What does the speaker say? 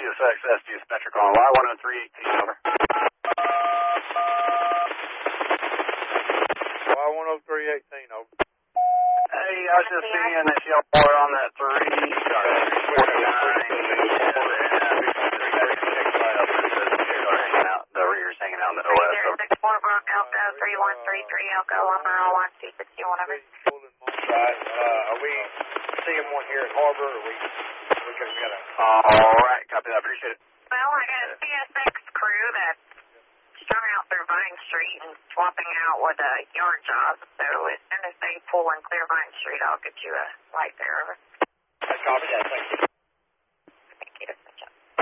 CSX, SDS Metric on Y10318, over. Y10318, over. Hey, I was just seeing that y'all are on that 3, 49, the rear's hanging out in the OS. 64 Brook Alpha 3133, Elko 161, over. Are we seeing one here at Harbor, or we got a... Alright, copy that, appreciate it. Well, I got a CSX crew that's strung out through Vine Street and swapping out with a yard job, so as soon as they pull and clear Vine Street, I'll get you a light there, over. I copy that, thank you.